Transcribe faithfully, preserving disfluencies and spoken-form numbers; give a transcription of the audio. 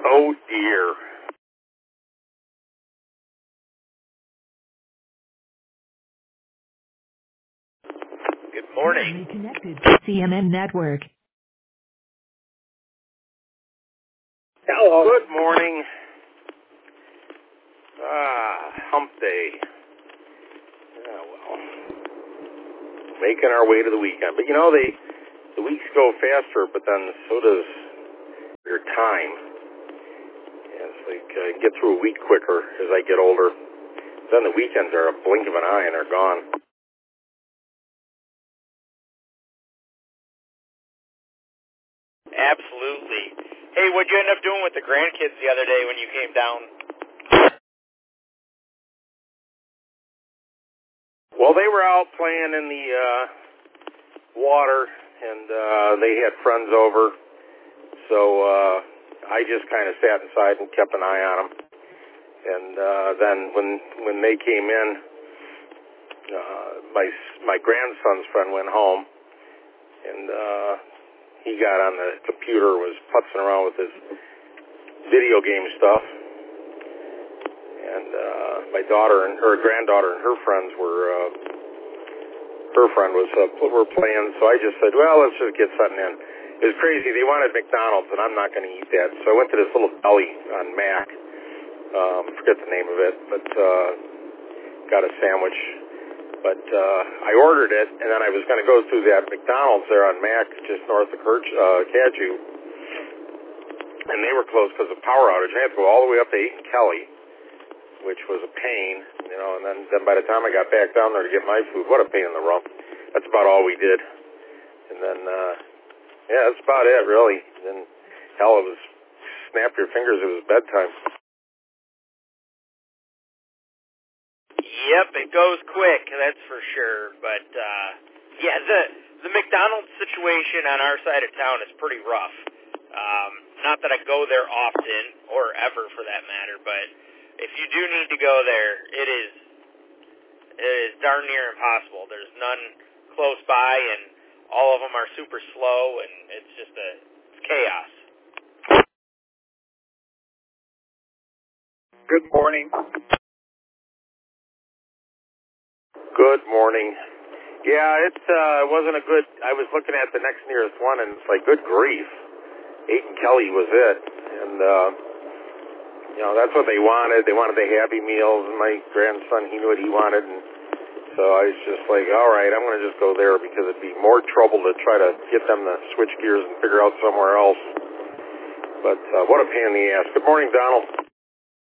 Oh, dear. Good morning. Connected to C M N Network. Hello. Good morning. Ah, hump day. Yeah, well, making our way to the weekend. But, you know, they the weeks go faster, but then so does your time. Yeah, it's like I get through a week quicker as I get older. Then the weekends are a blink of an eye and they're gone. Absolutely. Hey, what'd you end up doing with the grandkids the other day when you came down? Well, they were out playing in the uh, water, and uh, they had friends over, so uh, I just kind of sat inside and kept an eye on them. And uh, then when when they came in, uh, my my grandson's friend went home, and uh, he got on the computer, was putzing around with his video game stuff. And uh, my daughter and her granddaughter and her friends were, uh, her friend was uh, were playing. So I just said, well, let's just get something in. It was crazy. They wanted McDonald's, and I'm not going to eat that. So I went to this little deli on Mac. Um, forget the name of it, but uh, got a sandwich. But uh, I ordered it, and then I was going to go through that McDonald's there on Mac, just north of Kirch, uh, Cadieux, and they were closed because of power outage. I had to go all the way up to eight and Kelly, which was a pain, you know, and then, then by the time I got back down there to get my food, what a pain in the rump. That's about all we did. And then, uh, yeah, that's about it, really. And then, hell, it was, snap your fingers, it was bedtime. Yep, it goes quick, that's for sure. But, uh, yeah, the, the McDonald's situation on our side of town is pretty rough. Um, not that I go there often, or ever for that matter, but if you do need to go there, it is it is darn near impossible. There's none close by, and all of them are super slow, and it's just a it's chaos. Good morning. Good morning. Yeah, it uh, wasn't a good, I was looking at the next nearest one, and it's like, good grief. Eight and Kelly was it. And, uh, you know, that's what they wanted. They wanted the Happy Meals, and my grandson, he knew what he wanted, and so I was just like, all right, I'm going to just go there because it'd be more trouble to try to get them to switch gears and figure out somewhere else. But uh, what a pain in the ass. Good morning, Donald.